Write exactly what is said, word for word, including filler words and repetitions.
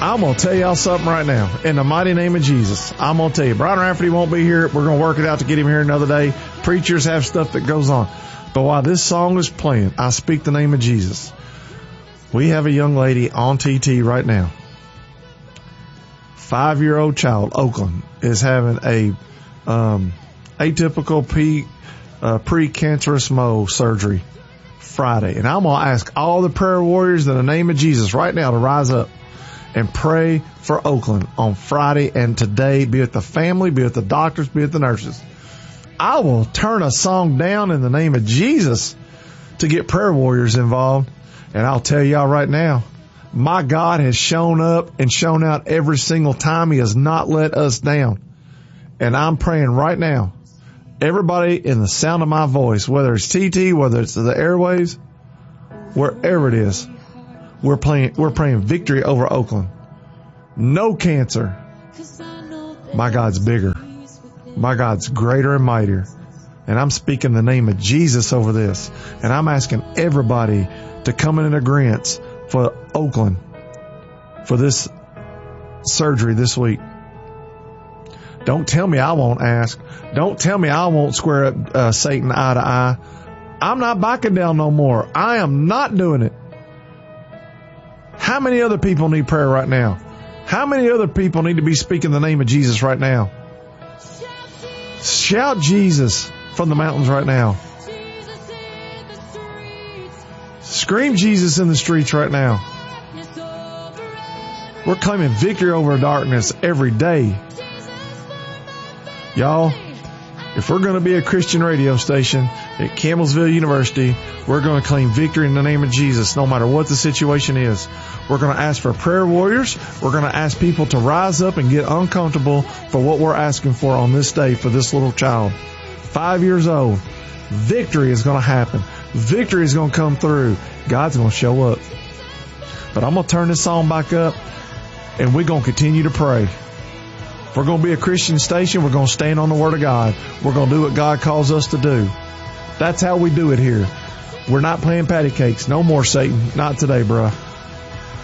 I'm going to tell y'all something right now. In the mighty name of Jesus, I'm going to tell you, Brian Rafferty won't be here. We're going to work it out to get him here another day. Preachers have stuff that goes on. But while this song is playing, I speak the name of Jesus. We have a young lady on T T right now. Five-year-old child, Oakland, is having a um, atypical P, uh, precancerous mole surgery Friday. And I'm going to ask all the prayer warriors in the name of Jesus right now to rise up and pray for Oakland on Friday and today. Be it the family, be it the doctors, be it the nurses. I will turn a song down in the name of Jesus to get prayer warriors involved. And I'll tell y'all right now, my God has shown up and shown out every single time. He has not let us down. And I'm praying right now, everybody in the sound of my voice, whether it's T T, whether it's the airwaves, wherever it is, we're playing, we're praying victory over Oakland. No cancer. My God's bigger. My God's greater and mightier. And I'm speaking the name of Jesus over this. And I'm asking everybody to come in agreement for Oakland for this surgery this week. Don't tell me I won't ask. Don't tell me I won't square up uh, Satan eye to eye. I'm not backing down no more. I am not doing it. How many other people need prayer right now? How many other people need to be speaking the name of Jesus right now? Shout Jesus from the mountains right now. Scream Jesus in the streets right now. We're claiming victory over darkness every day. Y'all, if we're going to be a Christian radio station at Campbellsville University, we're going to claim victory in the name of Jesus no matter what the situation is. We're going to ask for prayer warriors. We're going to ask people to rise up and get uncomfortable for what we're asking for on this day for this little child. Five years old. Victory is going to happen. Victory is going to come through. God's going to show up. But I'm going to turn this song back up, and we're going to continue to pray. If we're going to be a Christian station, we're going to stand on the Word of God. We're going to do what God calls us to do. That's how we do it here. We're not playing patty cakes. No more, Satan. Not today, bruh.